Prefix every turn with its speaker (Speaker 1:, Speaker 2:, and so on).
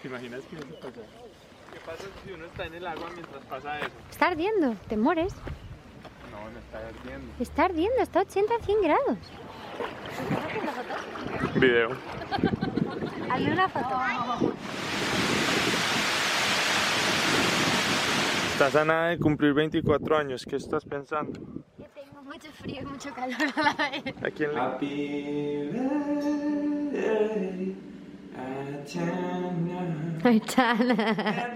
Speaker 1: ¿Te imaginas que eso pasa? ¿Qué pasa si uno está en el agua mientras pasa eso?
Speaker 2: Está ardiendo, te mueres.
Speaker 1: No, no está ardiendo.
Speaker 2: Está ardiendo, está a 80-100 grados.
Speaker 1: Video.
Speaker 2: Hazle una foto.
Speaker 1: Estás a nada de cumplir 24 años. ¿Qué estás pensando?
Speaker 2: Que tengo mucho frío y mucho calor a la vez.
Speaker 1: ¿A quién le... Happy birthday,
Speaker 2: Ay, Chana.